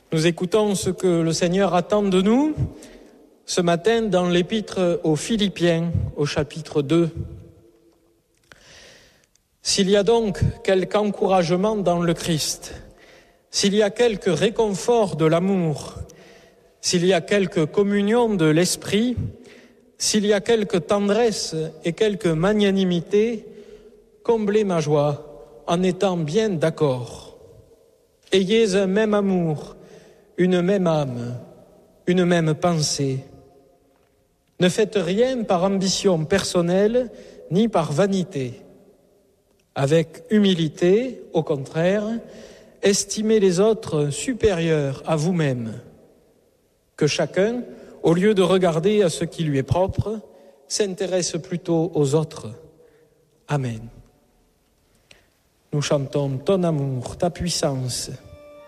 Nous écoutons ce que le Seigneur attend de nous ce matin dans l'épître aux Philippiens, au chapitre 2. S'il y a donc quelque encouragement dans le Christ, s'il y a quelque réconfort de l'amour, s'il y a quelque communion de l'esprit, s'il y a quelque tendresse et quelque magnanimité, comblez ma joie en étant bien d'accord. Ayez un même amour, une même âme, une même pensée. Ne faites rien par ambition personnelle ni par vanité. Avec humilité, au contraire, estimez les autres supérieurs à vous-même. Que chacun, au lieu de regarder à ce qui lui est propre, s'intéresse plutôt aux autres. Amen. Nous chantons ton amour, ta puissance.